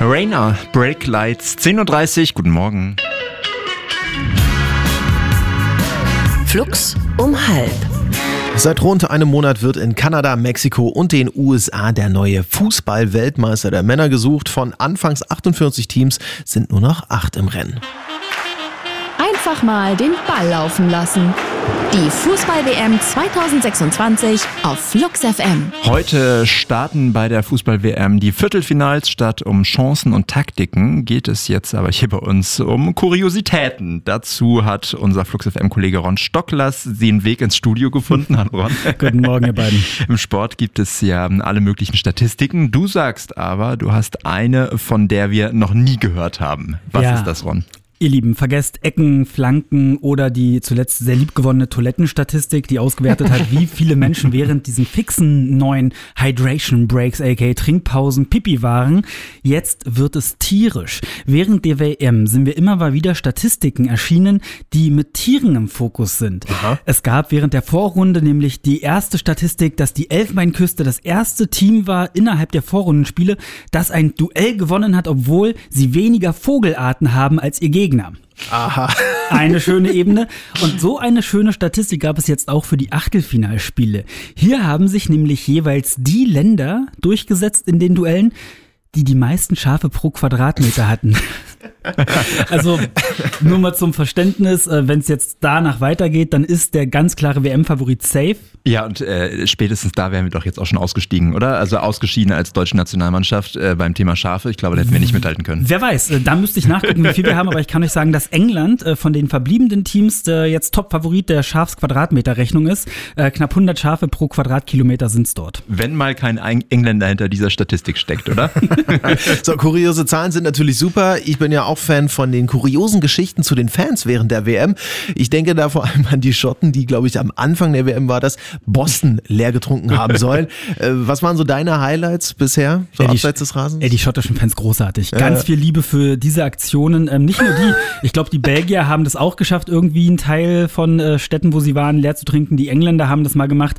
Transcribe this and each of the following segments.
Rainer, Break Lights, 10.30 Uhr, guten Morgen. Flux um 12:30. Seit rund einem Monat wird in Kanada, Mexiko und den USA der neue Fußball-Weltmeister der Männer gesucht. Von anfangs 48 Teams sind nur noch 8 im Rennen. Einfach mal den Ball laufen lassen. Die Fußball-WM 2026 auf Flux FM. Heute starten bei der Fußball-WM die Viertelfinals. Statt um Chancen und Taktiken geht es jetzt aber hier bei uns um Kuriositäten. Dazu hat unser Flux FM-Kollege Ron Stocklers den Weg ins Studio gefunden. Hallo Ron. Guten Morgen, ihr beiden. Im Sport gibt es ja alle möglichen Statistiken. Du sagst aber, du hast eine, von der wir noch nie gehört haben. Was ist das, Ron? Ihr Lieben, vergesst Ecken, Flanken oder die zuletzt sehr liebgewonnene Toilettenstatistik, die ausgewertet hat, wie viele Menschen während diesen fixen neuen Hydration Breaks, aka Trinkpausen, Pipi waren. Jetzt wird es tierisch. Während der WM sind wir immer mal wieder Statistiken erschienen, die mit Tieren im Fokus sind. Aha. Es gab während der Vorrunde nämlich die erste Statistik, dass die Elfenbeinküste das erste Team war innerhalb der Vorrundenspiele, das ein Duell gewonnen hat, obwohl sie weniger Vogelarten haben als ihr Gegner. Aha. Eine schöne Ebene. Und so eine schöne Statistik gab es jetzt auch für die Achtelfinalspiele. Hier haben sich nämlich jeweils die Länder durchgesetzt in den Duellen, die meisten Schafe pro Quadratmeter hatten. Also nur mal zum Verständnis, wenn es jetzt danach weitergeht, dann ist der ganz klare WM-Favorit safe. Ja, und spätestens da wären wir doch jetzt auch schon ausgestiegen, oder? Also ausgeschieden als deutsche Nationalmannschaft beim Thema Schafe. Ich glaube, da hätten wir nicht mithalten können. Wer weiß, da müsste ich nachgucken, wie viel wir haben, aber ich kann euch sagen, dass England von den verbliebenen Teams jetzt Top-Favorit der Schafs-Quadratmeter-Rechnung ist. Knapp 100 Schafe pro Quadratkilometer sind es dort. Wenn mal kein Engländer hinter dieser Statistik steckt, oder? So, kuriose Zahlen sind natürlich super. Ich bin ja auch Fan von den kuriosen Geschichten zu den Fans während der WM. Ich denke da vor allem an die Schotten, die, glaube ich, am Anfang der WM war das, Boston leer getrunken haben sollen. Was waren so deine Highlights bisher, so abseits des Rasens? Die schottischen Fans großartig. Ganz viel Liebe für diese Aktionen. Nicht nur die, ich glaube, die Belgier haben das auch geschafft, irgendwie einen Teil von Städten, wo sie waren, leer zu trinken. Die Engländer haben das mal gemacht.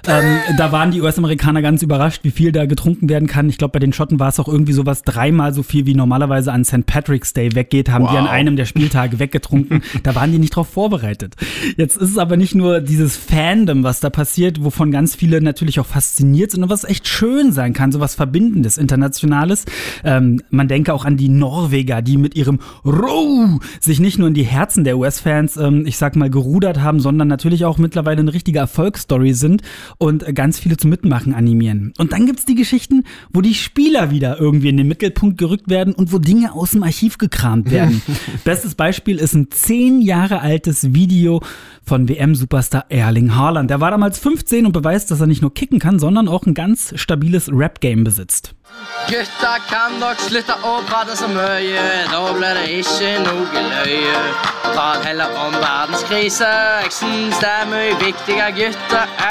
Da waren die US-Amerikaner ganz überrascht, wie viel da getrunken werden kann. Ich glaube, bei den Schotten war es auch irgendwie sowas 3-mal so viel, wie normalerweise an St. Patrick's Day weggeht, haben die an einem der Spieltage weggetrunken. Da waren die nicht drauf vorbereitet. Jetzt ist es aber nicht nur dieses Fandom, was da passiert, wovon ganz viele natürlich auch fasziniert sind und was echt schön sein kann, sowas Verbindendes, Internationales. Man denke auch an die Norweger, die mit ihrem Row sich nicht nur in die Herzen der US-Fans, ich sag mal, gerudert haben, sondern natürlich auch mittlerweile eine richtige Erfolgsstory sind und ganz viele zum Mitmachen animieren. Und dann gibt's die Geschichten, wo die Spieler wieder irgendwie in den Mittelpunkt gerückt werden und wo Dinge aus dem Archiv gekramt werden. Bestes Beispiel ist ein 10 Jahre altes Video von WM-Superstar Erling Haaland. Der war damals 15 und beweist, dass er nicht nur kicken kann, sondern auch ein ganz stabiles Rap-Game besitzt. Gutta kan dere slutte å prate så mye, da blir det ikke noe løye. Prat heller om verdenskrise, jeg syns det er mye viktigere, gutter.